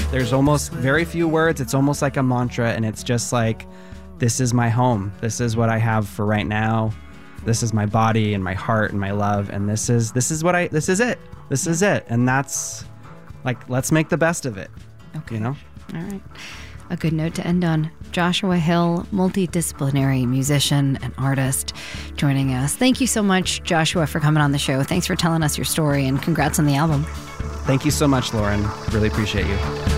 There's almost very few words. It's almost like a mantra, and it's just like, this is my home. This is what I have for right now. This is my body and my heart and my love, and this is it. This is it. And that's like, let's make the best of it. Okay. You know? All right. A good note to end on. Joshua Hill, multidisciplinary musician and artist, joining us. Thank you so much, Joshua, for coming on the show. Thanks for telling us your story, and congrats on the album. Thank you so much, Lauren. Really appreciate you.